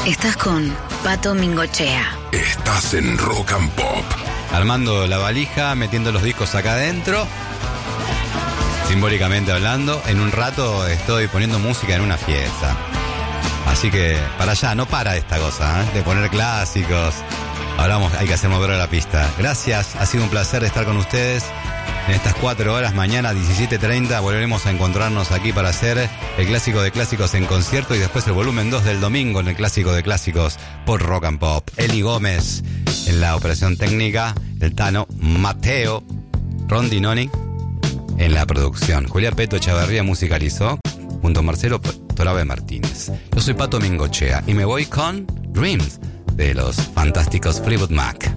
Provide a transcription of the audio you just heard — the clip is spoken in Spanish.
Estás con Pato Mingochea. Estás en Rock and Pop. Armando la valija, metiendo los discos acá adentro. Simbólicamente hablando, en un rato estoy poniendo música en una fiesta. Así que para allá, no para esta cosa, de poner clásicos. Ahora hay que hacer mover a la pista. Gracias, ha sido un placer estar con ustedes. En estas 4 horas, mañana 17:30, volveremos a encontrarnos aquí para hacer el Clásico de Clásicos en concierto y después el volumen 2 del domingo en el Clásico de Clásicos por Rock and Pop. Eli Gómez en la operación técnica, el Tano, Mateo, Rondinoni en la producción. Julián Peto Echavarría musicalizó junto a Marcelo Torabe Martínez. Yo soy Pato Mingochea y me voy con Dreams de los fantásticos Fleetwood Mac.